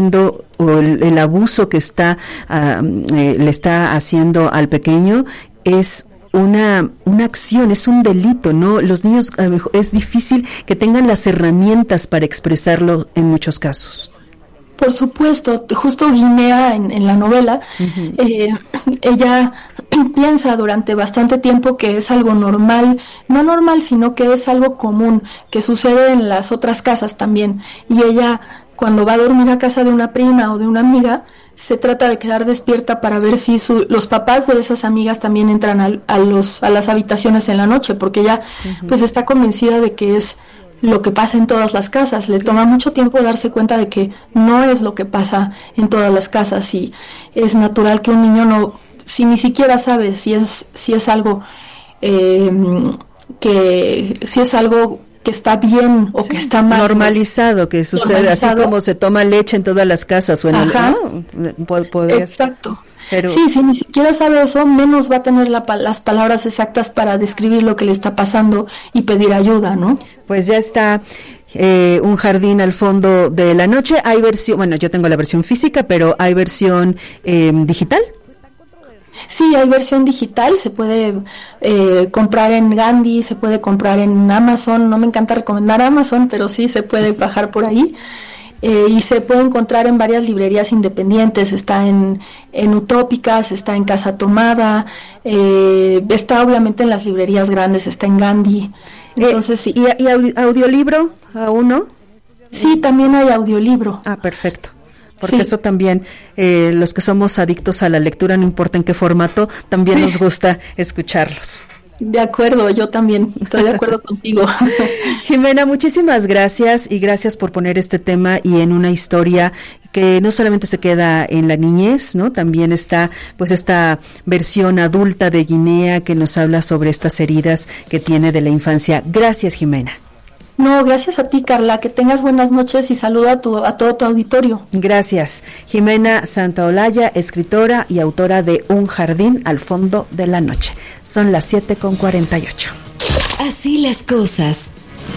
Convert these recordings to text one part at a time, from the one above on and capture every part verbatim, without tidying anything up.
haciendo o el, el abuso que está uh, eh, le está haciendo al pequeño es una una acción, es un delito, ¿no? Los niños a lo mejor es difícil que tengan las herramientas para expresarlo en muchos casos. Por supuesto, justo Guinea en, en la novela, uh-huh. eh, ella piensa durante bastante tiempo que es algo normal, no normal, sino que es algo común, que sucede en las otras casas también. Y ella, cuando va a dormir a casa de una prima o de una amiga, se trata de quedar despierta para ver si su, los papás de esas amigas también entran a, a, los, a las habitaciones en la noche, porque ella uh-huh. pues está convencida de que es lo que pasa en todas las casas. Le toma mucho tiempo darse cuenta de que no es lo que pasa en todas las casas, y es natural que un niño no, si ni siquiera sabe si es si es algo eh, que si es algo que está bien o sí, que está mal, normalizado, que sucede normalizado. Así como se toma leche en todas las casas o en Ajá. el ¿no? Podría exacto. Pero... Sí, si ni siquiera sabe eso, menos va a tener la, las palabras exactas para describir lo que le está pasando y pedir ayuda, ¿no? Pues ya está eh, Un jardín al fondo de la noche. Hay versión, bueno, yo tengo la versión física, pero hay versión eh, digital. Sí, hay versión digital, se puede eh, comprar en Gandhi, se puede comprar en Amazon. No me encanta recomendar Amazon, pero sí se puede bajar por ahí. Eh, y se puede encontrar en varias librerías independientes. Está en, en Utópicas, está en Casa Tomada, eh, está obviamente en las librerías grandes, está en Gandhi. Entonces eh, sí. ¿Y, y audiolibro aún no? Sí, también hay audiolibro. Ah, perfecto. Porque sí. Eso también, eh, los que somos adictos a la lectura, no importa en qué formato, también sí. Nos gusta escucharlos. De acuerdo, yo también estoy de acuerdo contigo. Jimena, muchísimas gracias y gracias por poner este tema y en una historia que no solamente se queda en la niñez, ¿no? También está pues esta versión adulta de Guinea que nos habla sobre estas heridas que tiene de la infancia. Gracias, Jimena. No, gracias a ti, Carla, que tengas buenas noches y saluda a, tu, a todo tu auditorio. Gracias. Jimena Santaolalla, escritora y autora de Un jardín al fondo de la noche. Son las siete con cuarenta y ocho. Así las cosas.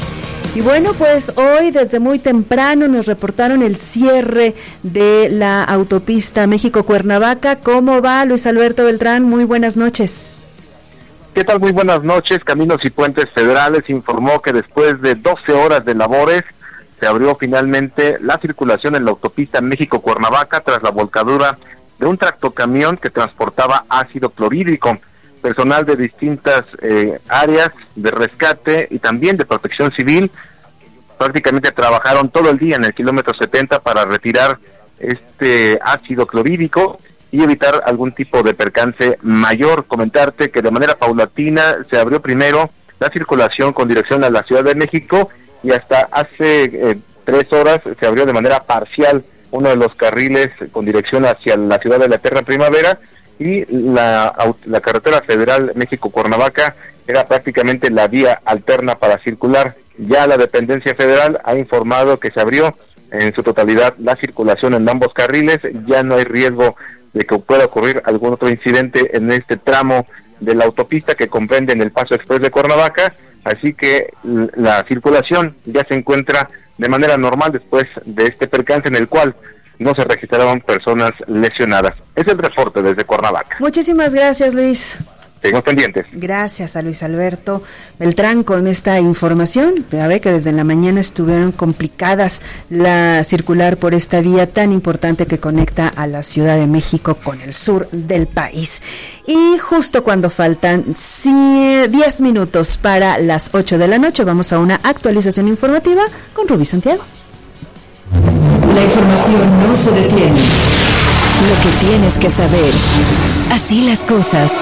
Y bueno, pues hoy desde muy temprano nos reportaron el cierre de la autopista México-Cuernavaca. ¿Cómo va, Luis Alberto Beltrán? Muy buenas noches. ¿Qué tal? Muy buenas noches. Caminos y Puentes Federales informó que después de doce horas de labores se abrió finalmente la circulación en la autopista México-Cuernavaca tras la volcadura de un tractocamión que transportaba ácido clorhídrico. Personal de distintas eh, áreas de rescate y también de protección civil prácticamente trabajaron todo el día en el kilómetro setenta para retirar este ácido clorhídrico y evitar algún tipo de percance mayor. Comentarte que de manera paulatina se abrió primero la circulación con dirección a la Ciudad de México y hasta hace eh, tres horas se abrió de manera parcial uno de los carriles con dirección hacia la Ciudad de la Eterna Primavera, y la, la carretera federal México-Cuernavaca era prácticamente la vía alterna para circular. Ya la dependencia federal ha informado que se abrió en su totalidad la circulación en ambos carriles. Ya no hay riesgo de que pueda ocurrir algún otro incidente en este tramo de la autopista que comprende en el Paso Express de Cuernavaca, así que la circulación ya se encuentra de manera normal después de este percance en el cual no se registraron personas lesionadas. Es el reporte desde Cuernavaca. Muchísimas gracias, Luis. Seguimos pendientes. Gracias a Luis Alberto Beltrán con esta información. Ya ve que desde la mañana estuvieron complicadas la circular por esta vía tan importante que conecta a la Ciudad de México con el sur del país. Y justo cuando faltan diez minutos para las ocho de la noche, vamos a una actualización informativa con Rubí Santiago. La información no se detiene. Lo que tienes que saber. Así las cosas.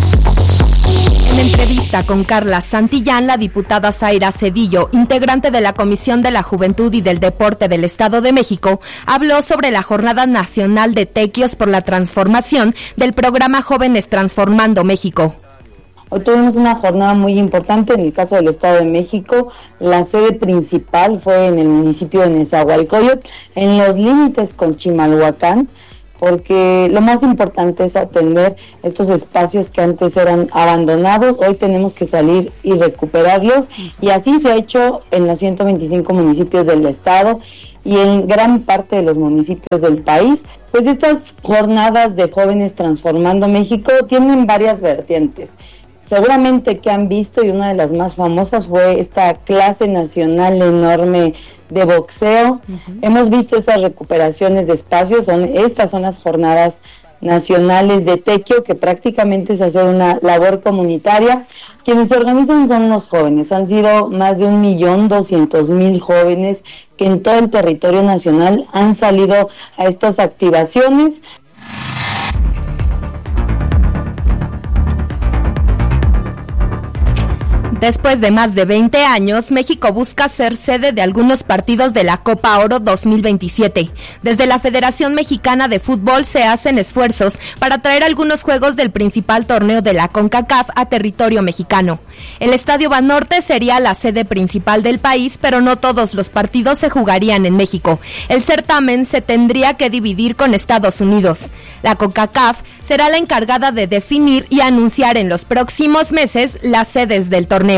En entrevista con Carla Santillán, la diputada Zaira Cedillo, integrante de la Comisión de la Juventud y del Deporte del Estado de México, habló sobre la Jornada Nacional de Tequios por la transformación del programa Jóvenes Transformando México. Hoy tuvimos una jornada muy importante en el caso del Estado de México. La sede principal fue en el municipio de Nezahualcóyotl, en los límites con Chimalhuacán, porque lo más importante es atender estos espacios que antes eran abandonados. Hoy tenemos que salir y recuperarlos, y así se ha hecho en los ciento veinticinco municipios del estado. y en gran parte de los municipios del país. Pues estas jornadas de jóvenes transformando México tienen varias vertientes. Seguramente que han visto, y una de las más famosas fue esta clase nacional enorme de boxeo. Uh-huh. Hemos visto esas recuperaciones de espacios, son estas son las jornadas nacionales de tequio, que prácticamente es hacer una labor comunitaria. Quienes se organizan son los jóvenes, han sido más de un millón doscientos mil jóvenes que en todo el territorio nacional han salido a estas activaciones. Después de más de veinte años, México busca ser sede de algunos partidos de la Copa Oro dos mil veintisiete. Desde la Federación Mexicana de Fútbol se hacen esfuerzos para traer algunos juegos del principal torneo de la CONCACAF a territorio mexicano. El Estadio Banorte sería la sede principal del país, pero no todos los partidos se jugarían en México. El certamen se tendría que dividir con Estados Unidos. La CONCACAF será la encargada de definir y anunciar en los próximos meses las sedes del torneo.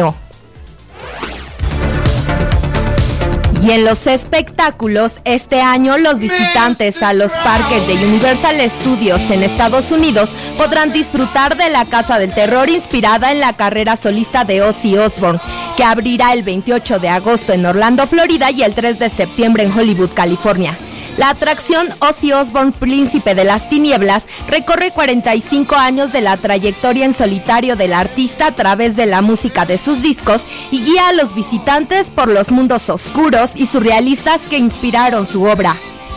Y en los espectáculos, este año los visitantes a los parques de Universal Studios en Estados Unidos podrán disfrutar de la Casa del Terror inspirada en la carrera solista de Ozzy Osbourne, que abrirá el veintiocho de agosto en Orlando, Florida, y el tres de septiembre en Hollywood, California. La atracción Ozzy Osbourne, Príncipe de las Tinieblas, recorre cuarenta y cinco años de la trayectoria en solitario del artista a través de la música de sus discos y guía a los visitantes por los mundos oscuros y surrealistas que inspiraron su obra.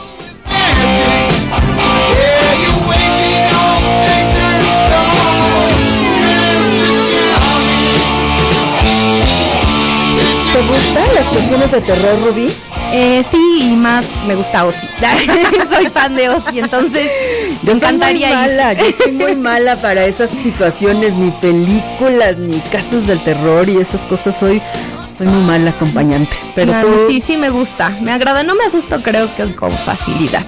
¿Te gustan las cuestiones de terror, Rubí? Eh, sí, y más me gusta Ozzy. Soy fan de Ozzy, entonces yo me encantaría soy muy mala, ir. Yo soy muy mala para esas situaciones, ni películas, ni casas del terror y esas cosas. Soy soy muy mala acompañante. Pero no, tú... sí, sí me gusta. Me agrada, no me asusto, creo que con facilidad.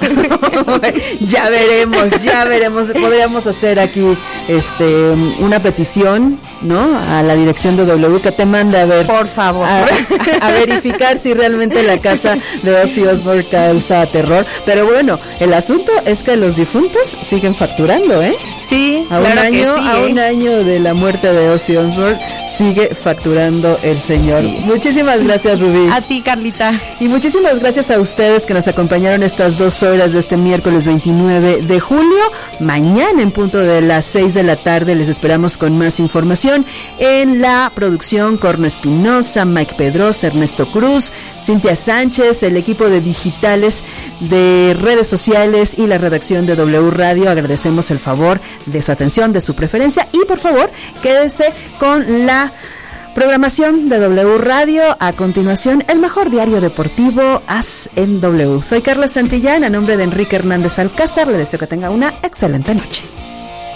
Ya veremos, ya veremos. Podríamos hacer aquí este una petición, ¿no? A la dirección de W que te manda a ver. Por favor. A, a verificar si realmente la casa de Ozzy Osbourne causa terror. Pero bueno, el asunto es que los difuntos siguen facturando, ¿eh? Sí, a claro un año, que sí, a ¿eh? un año de la muerte de Ozzy Osbourne sigue facturando el señor. Sí. Muchísimas gracias, Rubí. A ti, Carlita. Y muchísimas gracias a ustedes que nos acompañaron estas dos horas de este miércoles veintinueve de julio. Mañana en punto de las seis de la tarde les esperamos con más información. En la producción, Corno Espinosa, Mike Pedrosa, Ernesto Cruz, Cintia Sánchez, el equipo de digitales de redes sociales y la redacción de W Radio. Agradecemos el favor de su atención, de su preferencia, y por favor quédese con la programación de W Radio. A continuación, el mejor diario deportivo As en W. Soy Carla Santillán, a nombre de Enrique Hernández Alcázar, le deseo que tenga una excelente noche.